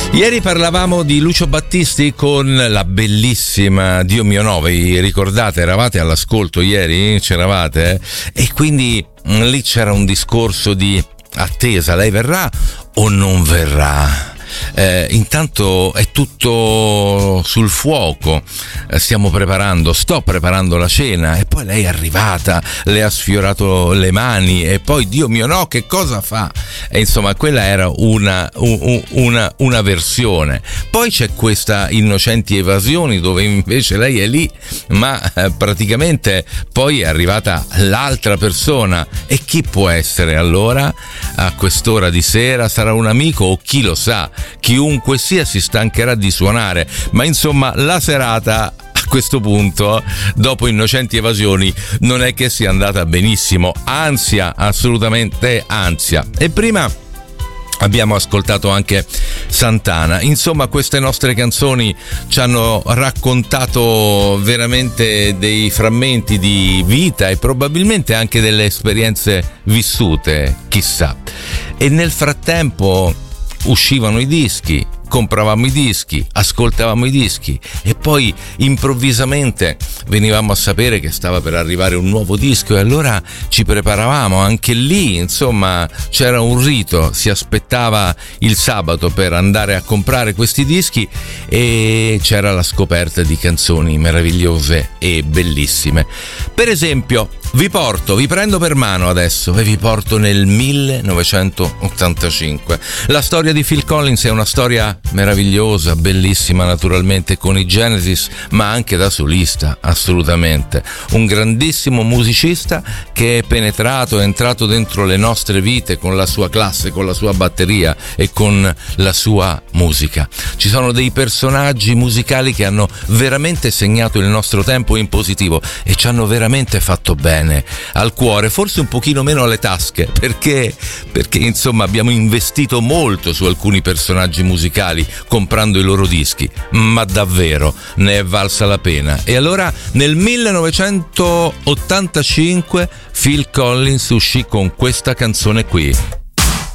Ieri parlavamo di Lucio Battisti con la bellissima Dio mio no, vi ricordate? Eravate all'ascolto ieri? C'eravate? E quindi lì c'era un discorso di attesa, lei verrà o non verrà? Intanto è tutto sul fuoco, sto preparando la cena, e poi lei è arrivata, le ha sfiorato le mani e poi Dio mio no, che cosa fa? E insomma quella era una versione. Poi c'è questa Innocenti Evasioni, dove invece lei è lì, ma praticamente poi è arrivata l'altra persona. E chi può essere allora a quest'ora di sera? Sarà un amico o chi lo sa? Chiunque sia si stancherà di suonare, ma insomma la serata a questo punto, dopo Innocenti Evasioni, non è che sia andata benissimo. Ansia, assolutamente ansia. E prima abbiamo ascoltato anche Santana. Insomma, queste nostre canzoni ci hanno raccontato veramente dei frammenti di vita e probabilmente anche delle esperienze vissute, chissà. E nel frattempo uscivano i dischi, compravamo i dischi, ascoltavamo i dischi e poi improvvisamente venivamo a sapere che stava per arrivare un nuovo disco e allora ci preparavamo. Anche lì, insomma, c'era un rito, si aspettava il sabato per andare a comprare questi dischi e c'era la scoperta di canzoni meravigliose e bellissime. Per esempio, vi prendo per mano adesso e vi porto nel 1985. La storia di Phil Collins è una storia meravigliosa, bellissima naturalmente, con i Genesis, ma anche da solista, assolutamente. Un grandissimo musicista che è entrato dentro le nostre vite con la sua classe, con la sua batteria e con la sua musica. Ci sono dei personaggi musicali che hanno veramente segnato il nostro tempo in positivo e ci hanno veramente fatto bene al cuore, forse un pochino meno alle tasche, perché insomma abbiamo investito molto su alcuni personaggi musicali comprando i loro dischi, ma davvero ne è valsa la pena. E allora nel 1985 Phil Collins uscì con questa canzone qui.